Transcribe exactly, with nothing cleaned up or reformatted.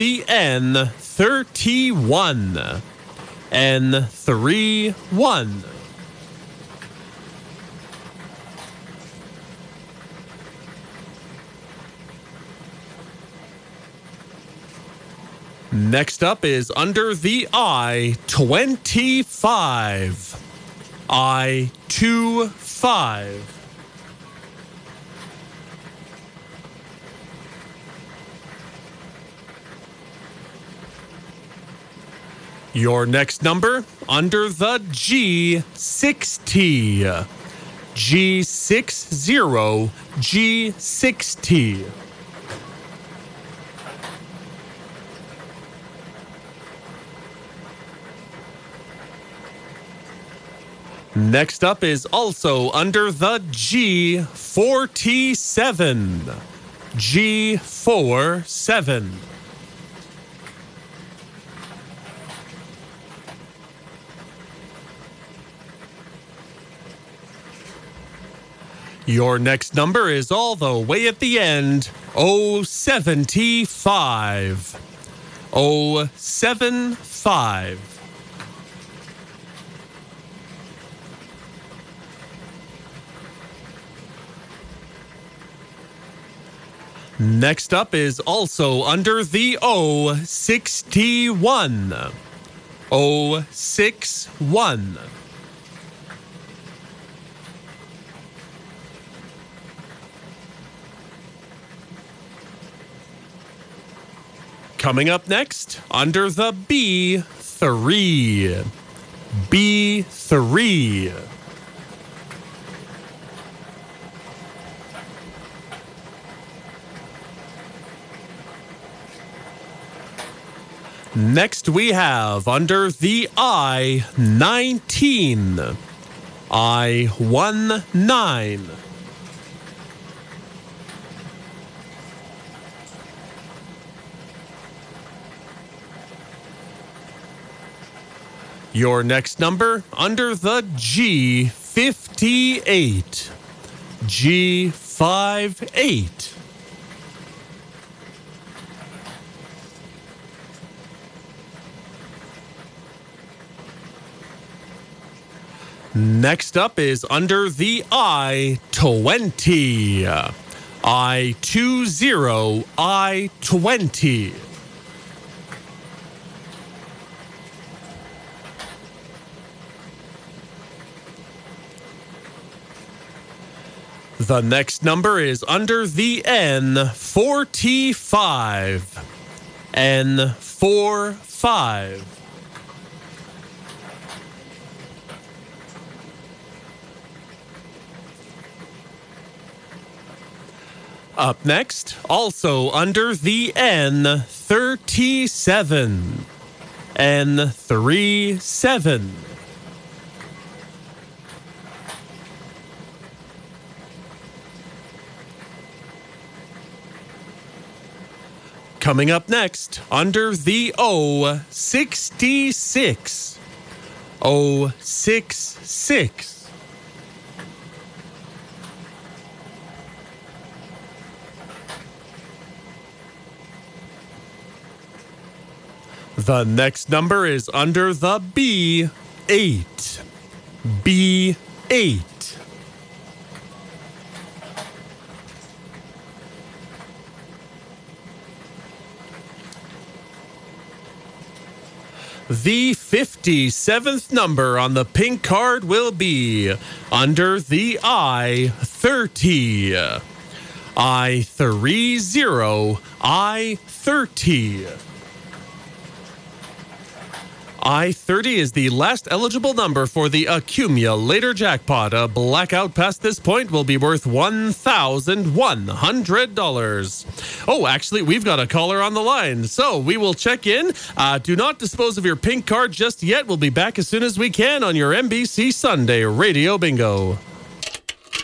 the N thirty-one. N thirty-one. Next up is under the I twenty-five. I twenty-five. Your next number under the G sixty. G sixty. G sixty. Next up is also under the G forty-seven. G forty-seven. Your next number is all the way at the end, oh seventy-five. oh seventy-five. Next up is also under the O sixty-one. O sixty-one. Coming up next, under the B three. B three. Next we have under the I nineteen. I nineteen. Your next number under the G fifty-eight. G fifty-eight. Next up is under the I twenty. I twenty. I twenty. The next number is under the N forty-five. N forty-five. Up next, also under the N thirty-seven. N thirty-seven. Coming up next, under the O sixty-six. O sixty-six. The next number is under the B eight. B eight. The fifty-seventh number on the pink card will be under the I thirty. I thirty. I thirty. I thirty is the last eligible number for the accumulator jackpot. A blackout past this point will be worth one thousand one hundred dollars. Oh, actually, we've got a caller on the line, so we will check in. Uh, do not dispose of your pink card just yet. We'll be back as soon as we can on your N B C Sunday Radio Bingo.